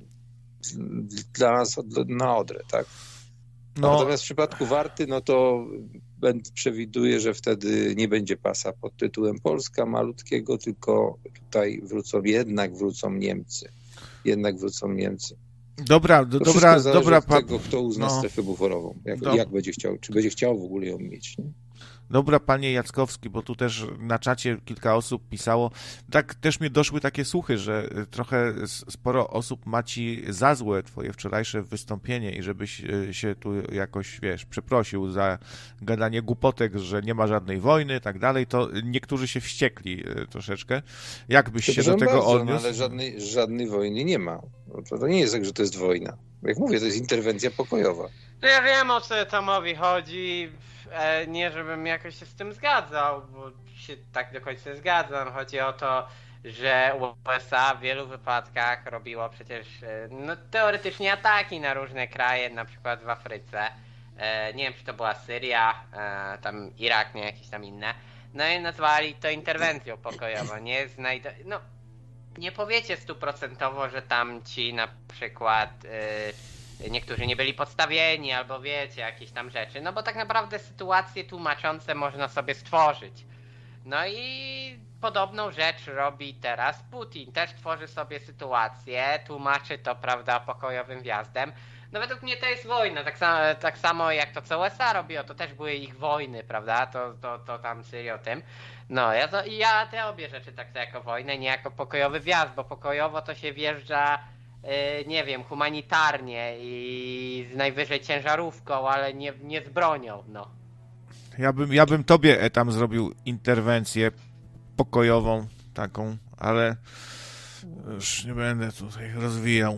dla nas na Odrę, tak? No. Natomiast w przypadku Warty, no to przewiduję, że wtedy nie będzie pasa pod tytułem Polska malutkiego, tylko tutaj wrócą, jednak wrócą Niemcy. Jednak wrócą Niemcy. Dobra, do, dobra, dobra. Od tego, kto uzna no. strefę buforową. Jak, jak będzie chciał, czy będzie chciał w ogóle ją mieć, nie? Dobra, panie Jackowski, bo tu też na czacie kilka osób pisało, tak też mnie doszły takie słuchy, że trochę sporo osób ma ci za złe twoje wczorajsze wystąpienie i żebyś się tu jakoś, wiesz, przeprosił za gadanie głupotek, że nie ma żadnej wojny i tak dalej, to niektórzy się wściekli troszeczkę. Jak byś się do tego bardzo, odniósł? No, ale żadnej, żadnej wojny nie ma. To, to nie jest tak, że to jest wojna. Jak mówię, to jest interwencja pokojowa. No ja wiem, o co Tomowi chodzi. Nie, żebym jakoś się z tym zgadzał, bo się tak do końca zgadzam. Chodzi o to, że U S A w wielu wypadkach robiło przecież no, teoretycznie ataki na różne kraje, na przykład w Afryce. Nie wiem, czy to była Syria, tam Irak, nie jakieś tam inne. No i nazwali to interwencją pokojową. Nie znajdę... No, nie powiecie stuprocentowo, że tam ci na przykład yy, niektórzy nie byli podstawieni, albo wiecie, jakieś tam rzeczy, no bo tak naprawdę sytuacje tłumaczące można sobie stworzyć. No i podobną rzecz robi teraz Putin, też tworzy sobie sytuację, tłumaczy to, prawda, pokojowym wjazdem. No według mnie to jest wojna, tak samo, tak samo jak to co U S A robiło, to też były ich wojny, prawda, to, to, to tam serio o tym. No, ja, to, ja te obie rzeczy traktuję jako wojnę, nie jako pokojowy wjazd, bo pokojowo to się wjeżdża, yy, nie wiem, humanitarnie i z najwyżej ciężarówką, ale nie, nie z bronią, no. Ja bym, ja bym tobie tam zrobił interwencję pokojową taką, ale już nie będę tutaj rozwijał.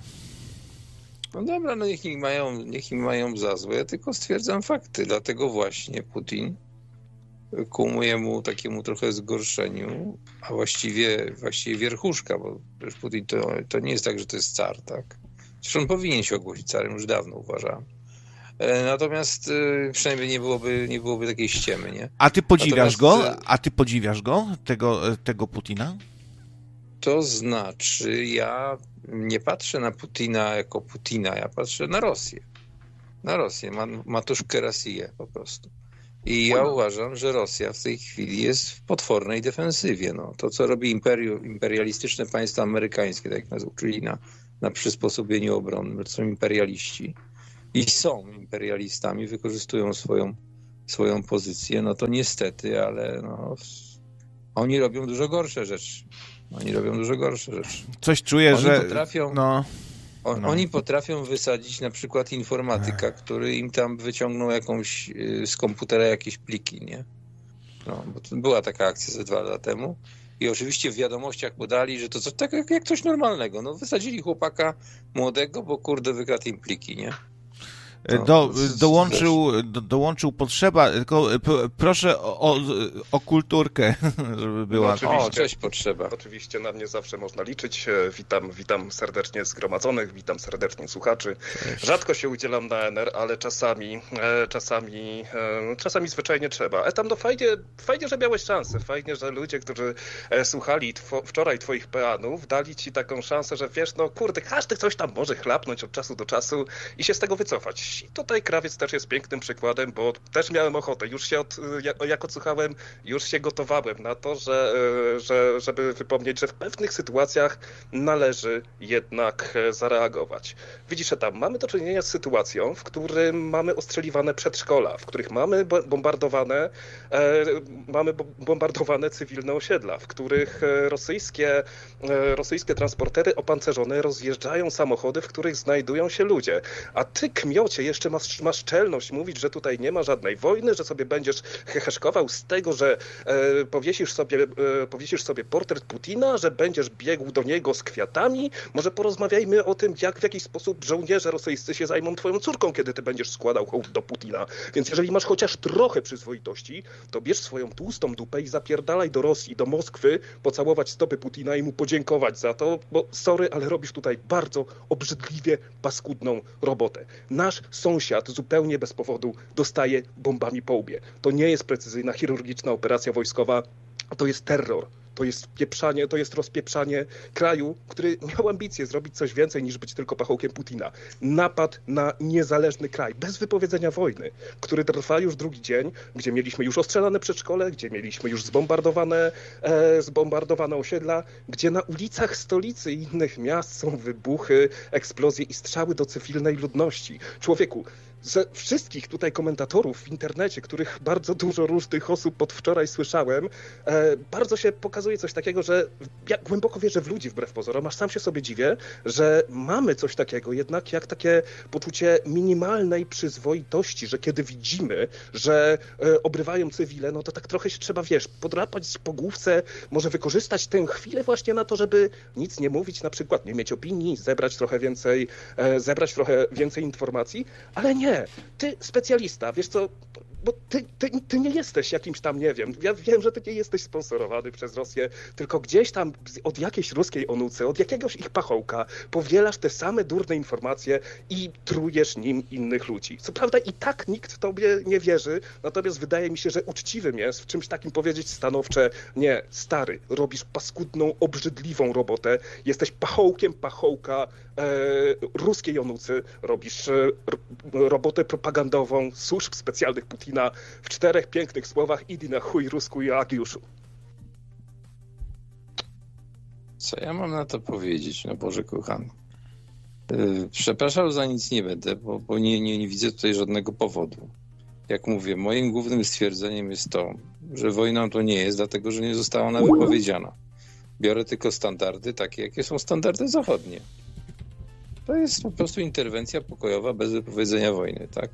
No dobra, no niech ich mają, niech ich mają za złe, ja tylko stwierdzam fakty, dlatego właśnie Putin ku mojemu takiemu trochę zgorszeniu, a właściwie, właściwie wierchuszka, bo przecież Putin to, to nie jest tak, że to jest car, tak? Zresztą on powinien się ogłosić carem, już dawno uważam. Natomiast przynajmniej nie byłoby, nie byłoby takiej ściemy, nie? A ty podziwiasz Natomiast, go? A ty podziwiasz go, tego, tego Putina? To znaczy, ja nie patrzę na Putina jako Putina, ja patrzę na Rosję. Na Rosję, matuszkę Rosję po prostu. I ja uważam, że Rosja w tej chwili jest w potwornej defensywie. No, to, co robi imperium, imperialistyczne państwa amerykańskie, tak jak nas uczyli na, na przysposobieniu obronnym, to są imperialiści i są imperialistami, wykorzystują swoją, swoją pozycję, no to niestety, ale no, oni robią dużo gorsze rzeczy. Oni robią dużo gorsze rzeczy. Coś czuję, oni że... Potrafią, no, on, no. Oni potrafią wysadzić na przykład informatyka, który im tam wyciągnął jakąś z komputera jakieś pliki, nie? No, bo to była taka akcja ze dwa lata temu i oczywiście w wiadomościach podali, że to coś, tak jak, jak coś normalnego. No wysadzili chłopaka młodego, bo kurde wykradł im pliki, nie? No, Do, dołączył, do, dołączył potrzeba, tylko proszę o, o, o kulturkę, żeby była. No, o, cześć potrzeba. Oczywiście na mnie zawsze można liczyć. Witam, witam serdecznie zgromadzonych, witam serdecznie słuchaczy. Cześć. Rzadko się udzielam na N R, ale czasami, czasami, czasami zwyczajnie trzeba. E tam no fajnie, fajnie, że miałeś szansę, fajnie, że ludzie, którzy słuchali two, wczoraj twoich peanów, dali ci taką szansę, że wiesz, no kurde, każdy coś tam może chlapnąć od czasu do czasu i się z tego wycofać. I tutaj Krawiec też jest pięknym przykładem, bo też miałem ochotę, już się od, jak odsłuchałem, już się gotowałem na to, że, że, żeby wypomnieć, że w pewnych sytuacjach należy jednak zareagować. Widzisz, że tam mamy do czynienia z sytuacją, w którym mamy ostrzeliwane przedszkola, w których mamy bombardowane, mamy bombardowane cywilne osiedla, w których rosyjskie, rosyjskie transportery opancerzone rozjeżdżają samochody, w których znajdują się ludzie. A ty, kmiocie, jeszcze masz, masz czelność mówić, że tutaj nie ma żadnej wojny, że sobie będziesz heheszkował z tego, że e, powiesisz, sobie, e, powiesisz sobie portret Putina, że będziesz biegł do niego z kwiatami. Może porozmawiajmy o tym, jak w jakiś sposób żołnierze rosyjscy się zajmą twoją córką, kiedy ty będziesz składał hołd do Putina. Więc jeżeli masz chociaż trochę przyzwoitości, to bierz swoją tłustą dupę i zapierdalaj do Rosji, do Moskwy, pocałować stopy Putina i mu podziękować za to, bo sorry, ale robisz tutaj bardzo obrzydliwie paskudną robotę. Nasz sąsiad zupełnie bez powodu dostaje bombami po łbie. To nie jest precyzyjna chirurgiczna operacja wojskowa, to jest terror. To jest pieprzanie, to jest rozpieprzanie kraju, który miał ambicje zrobić coś więcej niż być tylko pachołkiem Putina. Napad na niezależny kraj, bez wypowiedzenia wojny, który trwa już drugi dzień, gdzie mieliśmy już ostrzelane przedszkole, gdzie mieliśmy już zbombardowane, e, zbombardowane osiedla, gdzie na ulicach stolicy i innych miast są wybuchy, eksplozje i strzały do cywilnej ludności. Człowieku, ze wszystkich tutaj komentatorów w internecie, których bardzo dużo różnych osób pod wczoraj słyszałem, e, bardzo się pokazuje coś takiego, że ja głęboko wierzę w ludzi wbrew pozorom, aż sam się sobie dziwię, że mamy coś takiego jednak jak takie poczucie minimalnej przyzwoitości, że kiedy widzimy, że e, obrywają cywile, no to tak trochę się trzeba, wiesz, podrapać po główce, może wykorzystać tę chwilę właśnie na to, żeby nic nie mówić, na przykład nie mieć opinii, zebrać trochę więcej, e, zebrać trochę więcej informacji, ale nie. Ty, specjalista, wiesz co, bo ty, ty, ty nie jesteś jakimś tam, nie wiem, ja wiem, że ty nie jesteś sponsorowany przez Rosję, tylko gdzieś tam od jakiejś ruskiej onucy, od jakiegoś ich pachołka powielasz te same durne informacje i trujesz nim innych ludzi. Co prawda i tak nikt tobie nie wierzy, natomiast wydaje mi się, że uczciwym jest w czymś takim powiedzieć stanowcze, nie, stary, robisz paskudną, obrzydliwą robotę, jesteś pachołkiem pachołka e, ruskiej onucy, robisz e, robotę propagandową służb specjalnych Putina w czterech pięknych słowach idi na chuj rusku i Agiuszu. Co ja mam na to powiedzieć, no Boże kochany. Yy, przepraszam, za nic nie będę, bo, bo nie, nie, nie widzę tutaj żadnego powodu. Jak mówię, moim głównym stwierdzeniem jest to, że wojną to nie jest, dlatego że nie została ona wypowiedziana. Biorę tylko standardy takie, jakie są standardy zachodnie. To jest po prostu interwencja pokojowa bez wypowiedzenia wojny, tak?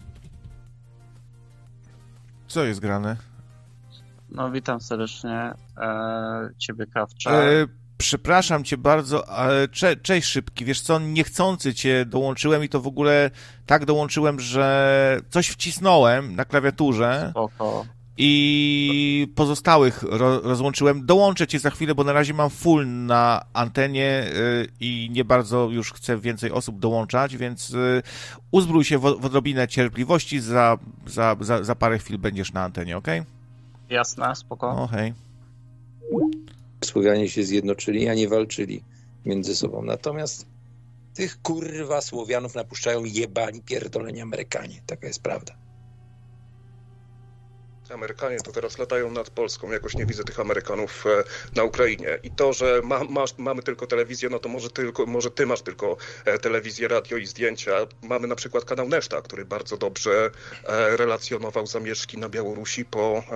Co jest grane? No witam serdecznie, e, ciebie Krawcza. E, przepraszam cię bardzo, ale cze, cześć Szybki, wiesz co, niechcący cię dołączyłem i to w ogóle tak dołączyłem, że coś wcisnąłem na klawiaturze. Spoko. I pozostałych ro, rozłączyłem. Dołączę cię za chwilę, bo na razie mam full na antenie yy, i nie bardzo już chcę więcej osób dołączać, więc yy, uzbrój się w, w odrobinę cierpliwości, za, za, za, za parę chwil będziesz na antenie, okej? Okay? Jasne, spoko. Okej. Słowianie się zjednoczyli, a nie walczyli między sobą. Natomiast tych kurwa Słowianów napuszczają jebani pierdoleni Amerykanie. Taka jest prawda. Amerykanie to teraz latają nad Polską, jakoś nie widzę tych Amerykanów na Ukrainie. I to, że ma, masz, mamy tylko telewizję, no to może, tylko, może ty masz tylko telewizję, radio i zdjęcia. Mamy na przykład kanał Neszta, który bardzo dobrze relacjonował zamieszki na Białorusi po